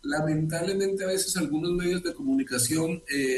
lamentablemente a veces algunos medios de comunicación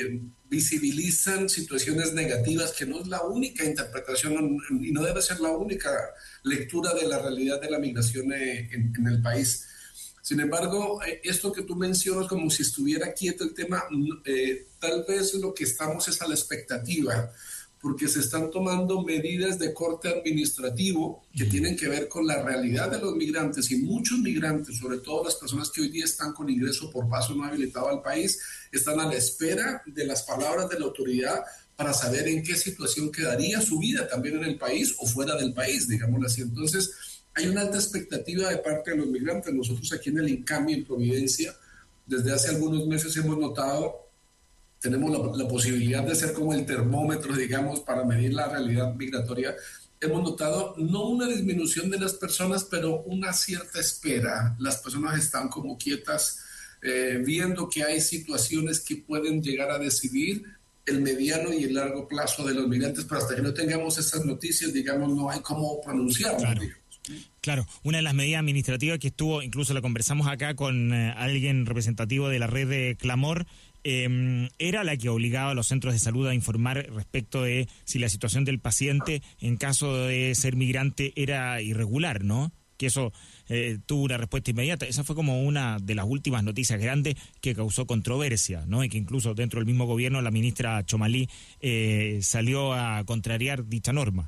visibilizan situaciones negativas, que no es la única interpretación y no debe ser la única lectura de la realidad de la migración en el país. Sin embargo, esto que tú mencionas como si estuviera quieto el tema, tal vez lo que estamos es a la expectativa, porque se están tomando medidas de corte administrativo que tienen que ver con la realidad de los migrantes, y muchos migrantes, sobre todo las personas que hoy día están con ingreso por paso no habilitado al país, están a la espera de las palabras de la autoridad para saber en qué situación quedaría su vida también en el país o fuera del país, digámoslo así. Entonces, hay una alta expectativa de parte de los migrantes. Nosotros aquí en el INCAMI, en Providencia, desde hace algunos meses hemos notado, tenemos la posibilidad de ser como el termómetro, digamos, para medir la realidad migratoria. Hemos notado no una disminución de las personas, pero una cierta espera. Las personas están como quietas, viendo que hay situaciones que pueden llegar a decidir el mediano y el largo plazo de los migrantes, pero hasta que no tengamos esas noticias, digamos, no hay cómo pronunciarlo. Claro. Claro, una de las medidas administrativas que estuvo, incluso la conversamos acá con alguien representativo de la red de Clamor, era la que obligaba a los centros de salud a informar respecto de si la situación del paciente en caso de ser migrante era irregular, ¿no? Que eso tuvo una respuesta inmediata. Esa fue como una de las últimas noticias grandes que causó controversia, ¿no? Y que incluso dentro del mismo gobierno la ministra Chomalí salió a contrariar dicha norma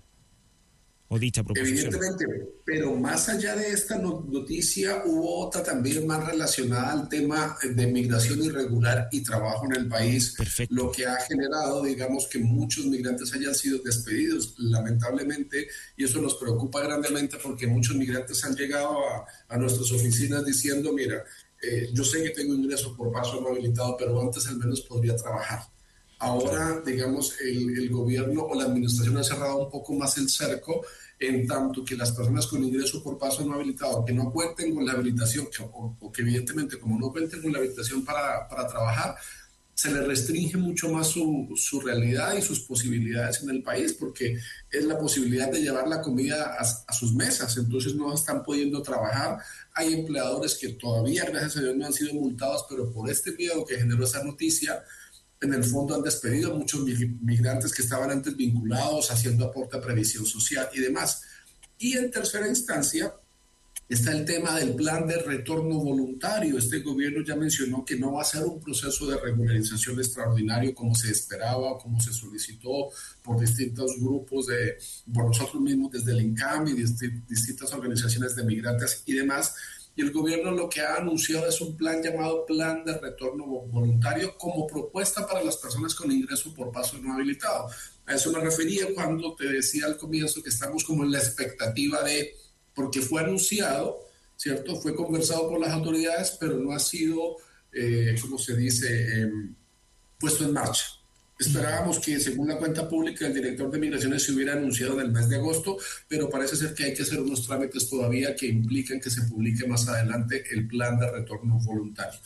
o dicha proposición. Evidentemente, pero más allá de esta noticia, hubo otra también más relacionada al tema de migración irregular y trabajo en el país. Perfecto. Lo que ha generado, digamos, que muchos migrantes hayan sido despedidos, lamentablemente, y eso nos preocupa grandemente porque muchos migrantes han llegado a nuestras oficinas diciendo, mira, yo sé que tengo ingreso por paso no habilitado, pero antes al menos podría trabajar. Ahora, digamos, el gobierno o la administración ha cerrado un poco más el cerco, en tanto que las personas con ingreso por paso no habilitado, que no cuenten con la habilitación, o que evidentemente como no cuenten con la habilitación para trabajar, se les restringe mucho más su realidad y sus posibilidades en el país, porque es la posibilidad de llevar la comida a sus mesas. Entonces no están pudiendo trabajar. Hay empleadores que todavía, gracias a Dios, no han sido multados, pero por este miedo que generó esa noticia, en el fondo han despedido a muchos migrantes que estaban antes vinculados, haciendo aporte a previsión social y demás. Y en tercera instancia está el tema del plan de retorno voluntario. Este gobierno ya mencionó que no va a ser un proceso de regularización extraordinario como se esperaba, como se solicitó por distintos grupos, por nosotros mismos desde el INCAM y distintas organizaciones de migrantes y demás. Y el gobierno lo que ha anunciado es un plan llamado Plan de Retorno Voluntario como propuesta para las personas con ingreso por paso no habilitado. A eso me refería cuando te decía al comienzo que estamos como en la expectativa porque fue anunciado, ¿cierto? Fue conversado por las autoridades, pero no ha sido, ¿cómo se dice?, puesto en marcha. Esperábamos que, según la cuenta pública, el director de Migraciones se hubiera anunciado en el mes de agosto, pero parece ser que hay que hacer unos trámites todavía que implican que se publique más adelante el plan de retorno voluntario.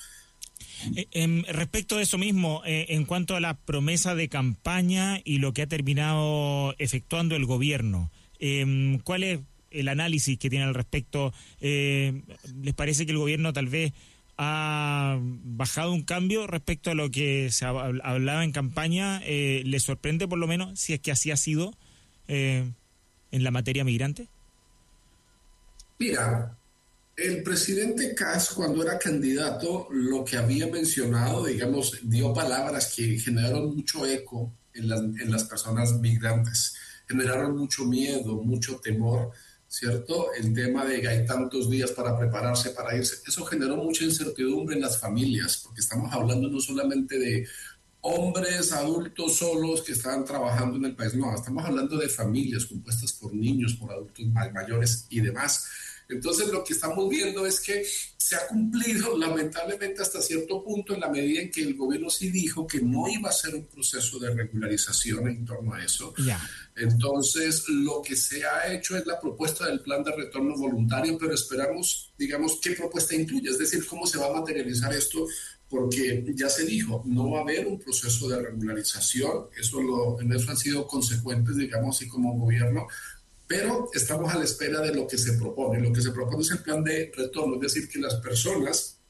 Respecto de eso mismo, en cuanto a la promesa de campaña y lo que ha terminado efectuando el gobierno, ¿cuál es el análisis que tiene al respecto? ¿Les parece que el gobierno tal vez ha bajado un cambio respecto a lo que se hablaba en campaña? ¿Les sorprende por lo menos si es que así ha sido en la materia migrante? Mira, el presidente Kast, cuando era candidato, lo que había mencionado, digamos, dio palabras que generaron mucho eco en las personas migrantes, generaron mucho miedo, mucho temor, ¿cierto? El tema de que hay tantos días para prepararse, para irse, eso generó mucha incertidumbre en las familias, porque estamos hablando no solamente de hombres adultos solos que estaban trabajando en el país, no, estamos hablando de familias compuestas por niños, por adultos mayores y demás. Entonces lo que estamos viendo es que se ha cumplido lamentablemente hasta cierto punto, en la medida en que el gobierno sí dijo que no iba a ser un proceso de regularización en torno a eso. Yeah. Entonces lo que se ha hecho es la propuesta del plan de retorno voluntario, pero esperamos, digamos, qué propuesta incluye, es decir, cómo se va a materializar esto, porque ya se dijo, no va a haber un proceso de regularización, en eso han sido consecuentes, digamos, y como gobierno, pero estamos a la espera de lo que se propone. Lo que se propone es el plan de retorno, es decir, que las personas